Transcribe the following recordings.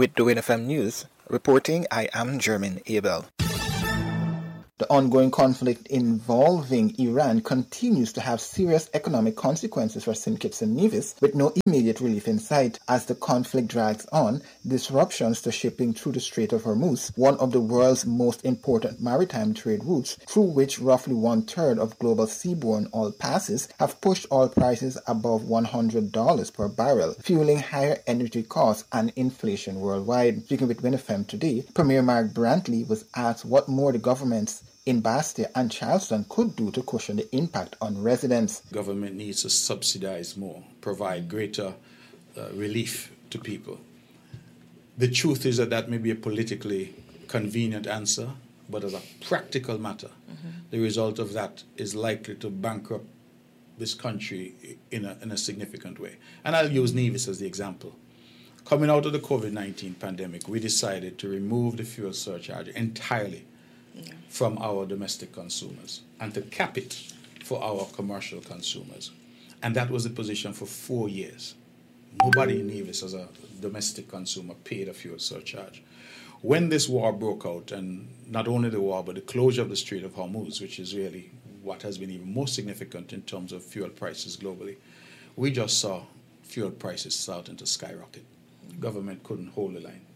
With the Win FM News, reporting, I am Jermaine Abel. The ongoing conflict involving Iran continues to have serious economic consequences for St. Kitts and Nevis, with no immediate relief in sight. As the conflict drags on, disruptions to shipping through the Strait of Hormuz, one of the world's most important maritime trade routes, through which roughly one-third of global seaborne oil passes, have pushed oil prices above $100 per barrel, fueling higher energy costs and inflation worldwide. Speaking with WinFM today, Premier Mark Brantley was asked what more the governments in Bastia and Charleston could do to cushion the impact on residents. Government needs to subsidize more, provide greater relief to people. The truth is that may be a politically convenient answer, but as a practical matter, the result of that is likely to bankrupt this country in a significant way. And I'll use Nevis as the example. Coming out of the COVID-19 pandemic, we decided to remove the fuel surcharge entirely from our domestic consumers and to cap it for our commercial consumers. And that was the position for 4 years. Nobody in Nevis as a domestic consumer paid a fuel surcharge. When this war broke out, and not only the war, but the closure of the Strait of Hormuz, which is really what has been even more significant in terms of fuel prices globally, we just saw fuel prices starting to skyrocket. Government couldn't hold the line.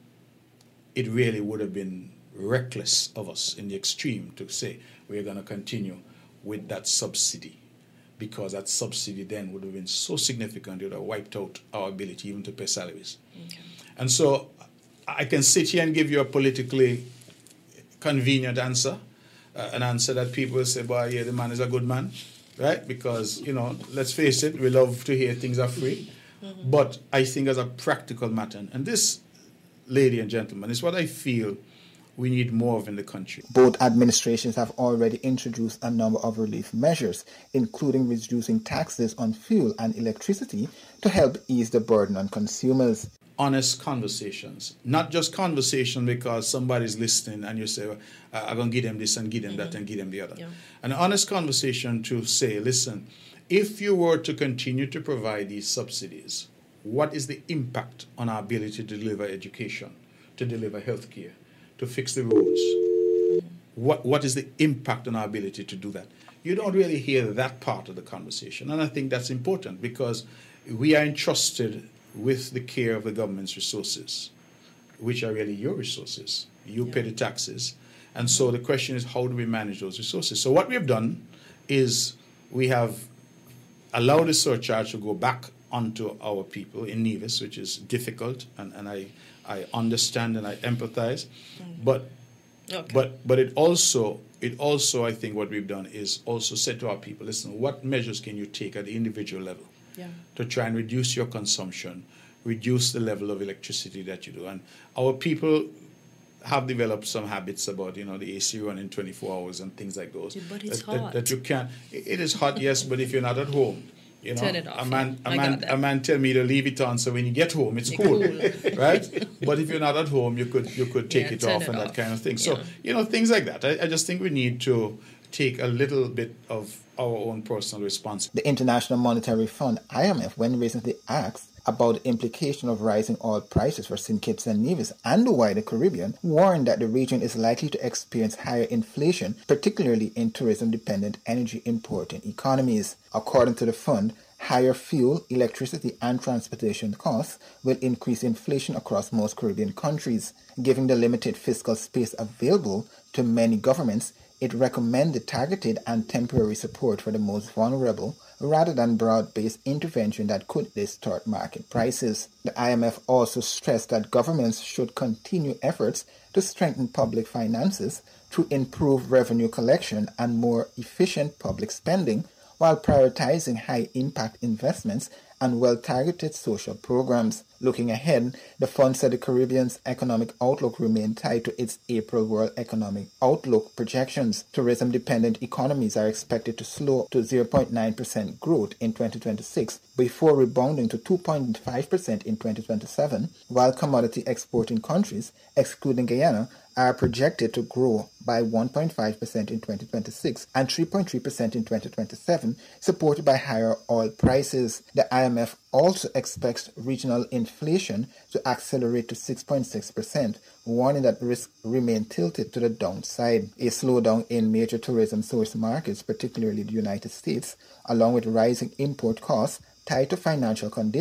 It really would have been reckless of us in the extreme to say we're going to continue with that subsidy, because that subsidy then would have been so significant it would have wiped out our ability even to pay salaries. And so I can sit here and give you a politically convenient answer, an answer that people will say, "Boy, yeah, the man is a good man," right? Because, let's face it, we love to hear things are free. But I think as a practical matter, and this, lady and gentlemen, is what I feel we need more of in the country. Both administrations have already introduced a number of relief measures, including reducing taxes on fuel and electricity to help ease the burden on consumers. Honest conversations, not just conversation because somebody's listening and you say, well, I'm going to give them this and give them that and give them the other. An honest conversation to say, listen, if you were to continue to provide these subsidies, what is the impact on our ability to deliver education, to deliver healthcare, to fix the roads? What is the impact on our ability to do that? You don't really hear that part of the conversation. And I think that's important because we are entrusted with the care of the government's resources, which are really your resources. You pay the taxes. And so the question is, how do we manage those resources? So what we have done is we have allowed the surcharge to go back onto our people in Nevis, which is difficult, and I understand and I empathize, but it also I think what we've done is also said to our people, listen, what measures can you take at the individual level to try and reduce your consumption, reduce the level of electricity that you do? And our people have developed some habits about, the AC running 24 hours and things like those. But it's hot. That you can't. It is hot, yes, but if you're not at home, turn it off. A man tell me to leave it on so when you get home it's cool. Right? But if you're not at home, you could take it off and that kind of thing. So things like that. I just think we need to take a little bit of our own personal responsibility. The International Monetary Fund (IMF), when recently asked about the implication of rising oil prices for St. Kitts and Nevis and the wider Caribbean, warned that the region is likely to experience higher inflation, particularly in tourism-dependent energy-importing economies. According to the fund, higher fuel, electricity, and transportation costs will increase inflation across most Caribbean countries. Given the limited fiscal space available to many governments, it recommended targeted and temporary support for the most vulnerable rather than broad-based intervention that could distort market prices. The IMF also stressed that governments should continue efforts to strengthen public finances through improved revenue collection and more efficient public spending, while prioritizing high-impact investments and well-targeted social programs. Looking ahead, the fund said the Caribbean's economic outlook remained tied to its April World Economic Outlook projections. Tourism-dependent economies are expected to slow to 0.9% growth in 2026 before rebounding to 2.5% in 2027, while commodity exporting countries, excluding Guyana, are projected to grow by 1.5% in 2026 and 3.3% in 2027, supported by higher oil prices. The IMF also expects regional inflation to accelerate to 6.6%, warning that risks remain tilted to the downside. A slowdown in major tourism source markets, particularly the United States, along with rising import costs tied to financial conditions,